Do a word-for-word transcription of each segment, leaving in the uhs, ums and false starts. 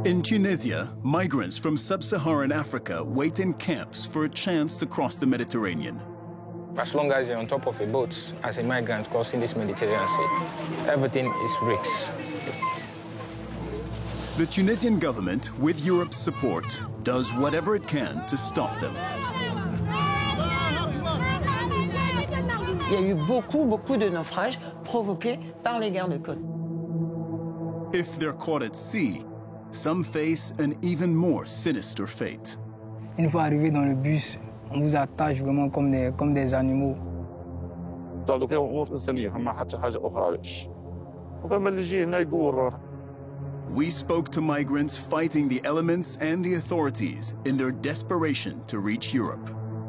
In Tunisia, migrants from sub-Saharan Africa wait in camps for a chance to cross the Mediterranean. As long as you're on top of a boat as a migrant crossing this Mediterranean Sea, everything is risks. The Tunisian government, with Europe's support, does whatever it can to stop them. Il y a eu beaucoup, beaucoup de naufrages provoqués par les guerres de côte. If they're caught at sea, some face an even more sinister fate. Une fois arrivé dans le bus, on vous attache vraiment comme des, comme des animaux. We spoke to migrants fighting the elements and the authorities in their desperation to reach Europe.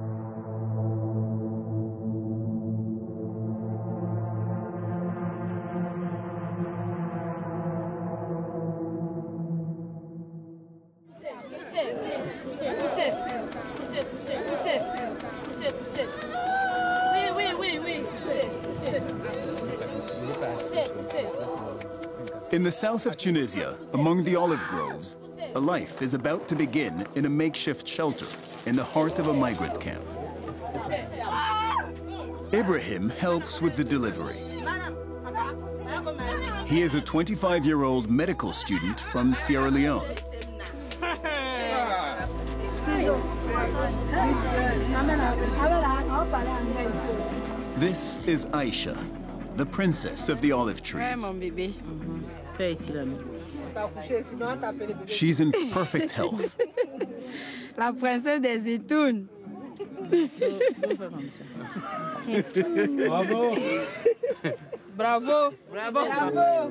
In the south of Tunisia, among the olive groves, a life is about to begin in a makeshift shelter in the heart of a migrant camp. Ibrahim helps with the delivery. He is a twenty-five-year-old medical student from Sierra Leone. This is Aisha, the princess of the olive trees. She's in perfect health. La princesse des zétounes. Bravo. Bravo. Bravo.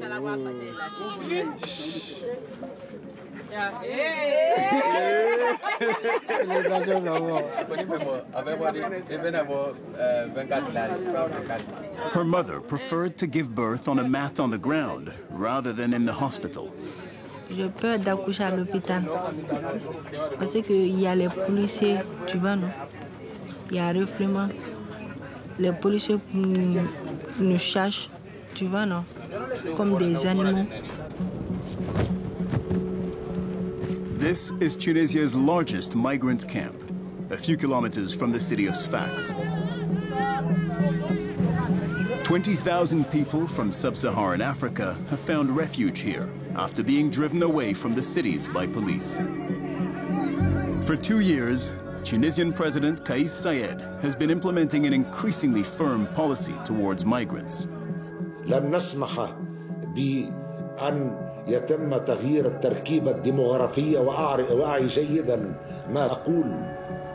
Her mother preferred to give birth on a mat on the ground rather than in the hospital. J'ai peur d'accoucher à l'hôpital parce qu'il y a les policiers, tu vois, non? Il y a un refoulement. Les policiers nous cherchent, tu vois, non? Comme des animaux. This is Tunisia's largest migrant camp, a few kilometers from the city of Sfax. twenty thousand people from sub-Saharan Africa have found refuge here after being driven away from the cities by police. For two years, Tunisian President Kais Saied has been implementing an increasingly firm policy towards migrants. لن نسمح بأن يتم تغيير التركيبة الديموغرافية وأعي جيدا ما أقول.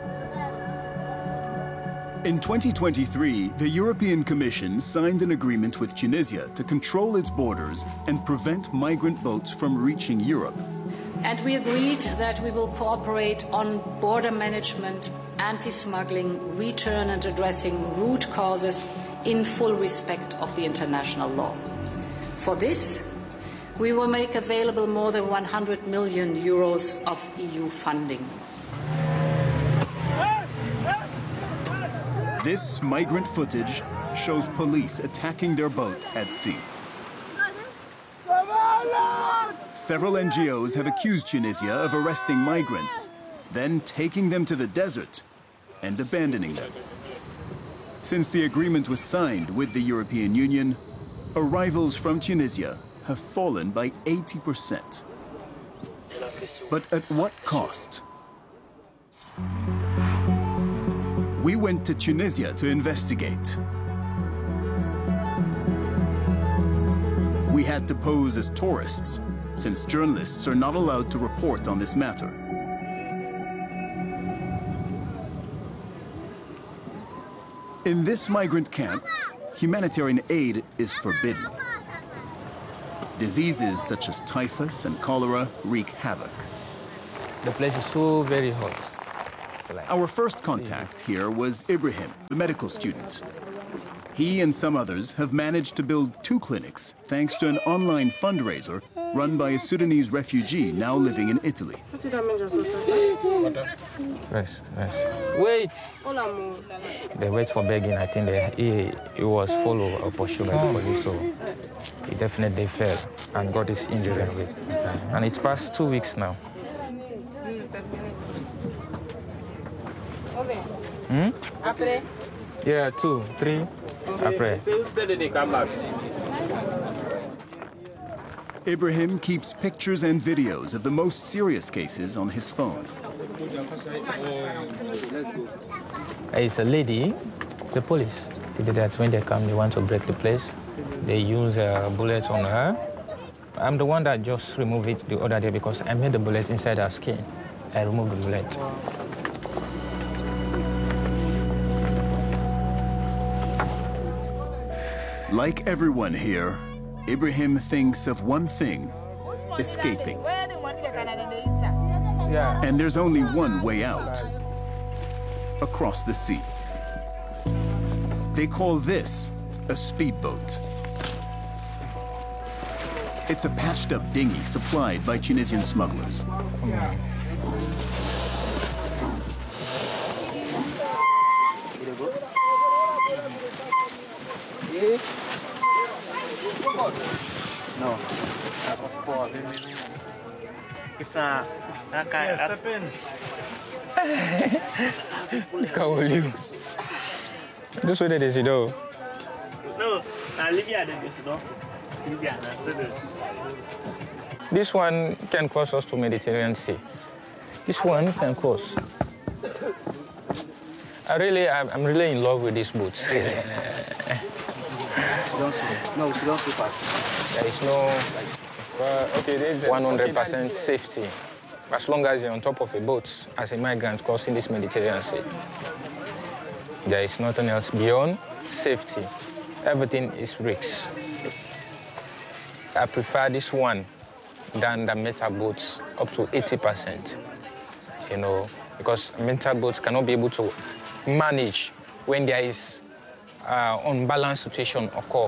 In twenty twenty-three, the European Commission signed an agreement with Tunisia to control its borders and prevent migrant boats from reaching Europe. And we agreed that we will cooperate on border management, anti-smuggling, return and addressing root causes in full respect of the international law. For this, we will make available more than one hundred million euros of E U funding. This migrant footage shows police attacking their boat at sea. Several N G Os have accused Tunisia of arresting migrants, then taking them to the desert and abandoning them. Since the agreement was signed with the European Union, arrivals from Tunisia have fallen by eighty percent. But at what cost? We went to Tunisia to investigate. We had to pose as tourists, since journalists are not allowed to report on this matter. In this migrant camp, humanitarian aid is forbidden. Diseases such as typhus and cholera wreak havoc. The place is so very hot. Our first contact here was Ibrahim, the medical student. He and some others have managed to build two clinics thanks to an online fundraiser run by a Sudanese refugee now living in Italy. Rest, rest. Wait! They wait for begging. I think they, he, he was full of opportunity, so he definitely fell and got his injury. And it's past two weeks now. Hmm? Yeah, two, three. Après. Ibrahim keeps pictures and videos of the most serious cases on his phone. It's a lady, the police. That's when they come, they want to break the place. They use a bullet on her. I'm the one that just removed it the other day because I made the bullet inside her skin. I removed the bullet. Like everyone here, Ibrahim thinks of one thing: escaping. Yeah. And there's only one way out: across the sea. They call this a speedboat. It's a patched-up dinghy supplied by Tunisian smugglers. Mm. No. Step in. Look how old you. This way they did, though. No, Libya did this. This one can cross us to Mediterranean Sea. This one can cross. I really, I'm really in love with these boats. No, silence parts. There is no one hundred percent safety as long as you're on top of a boat as a migrant crossing this Mediterranean Sea. There is nothing else beyond safety. Everything is risks. I prefer this one than the metal boats up to eighty percent, you know, because metal boats cannot be able to manage when there is uh, unbalanced situation occur.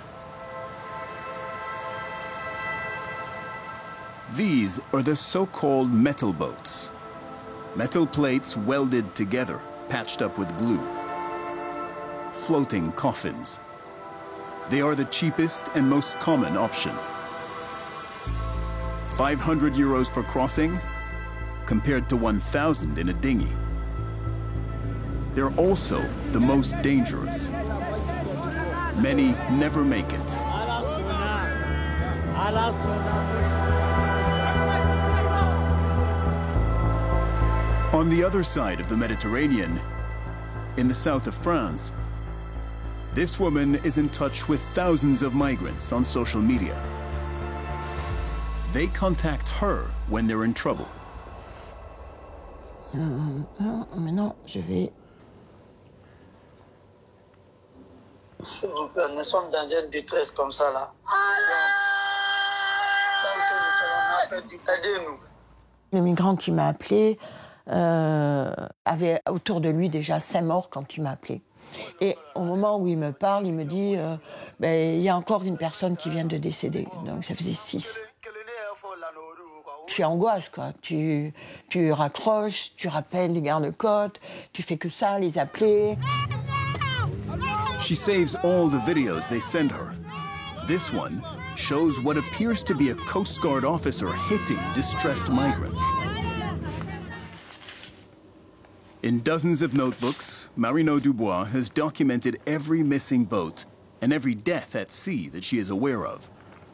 These are the so-called metal boats. Metal plates welded together, patched up with glue. Floating coffins. They are the cheapest and most common option. five hundred euros per crossing, compared to one thousand in a dinghy. They're also the most dangerous. Many never make it. On the other side of the Mediterranean, in the south of France, this woman is in touch with thousands of migrants on social media. They contact her when they're in trouble. Euh, maintenant, je vais... Nous sommes dans une détresse comme ça, là. Aidez-nous. Le migrant qui m'a appelé euh, avait autour de lui déjà cinq morts quand il m'a appelé. Et au moment où il me parle, il me dit euh, ben, il y a encore une personne qui vient de décéder. Donc ça faisait six. Tu angoisses, quoi. Tu, tu raccroches, tu rappelles les gardes-côtes, tu fais que ça, les appeler. She saves all the videos they send her. This one shows what appears to be a Coast Guard officer hitting distressed migrants. In dozens of notebooks, Marino Dubois has documented every missing boat and every death at sea that she is aware of.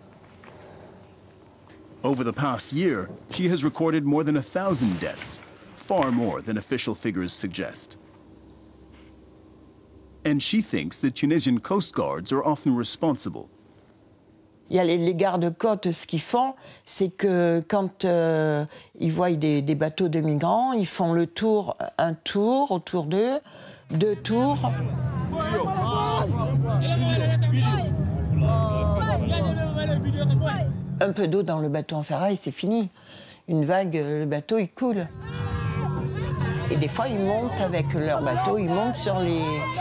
Over the past year, she has recorded more than a thousand deaths, far more than official figures suggest. And she thinks the Tunisian Coast Guards are often responsible. Il y a les, les gardes-côtes, ce qu'ils font, c'est que quand euh, ils voient des, des bateaux de migrants, ils font le tour, un tour autour d'eux, deux tours. Un peu d'eau dans le bateau en ferraille, c'est fini. Une vague, le bateau, il coule. Et des fois, ils montent avec leur bateau, ils montent sur les,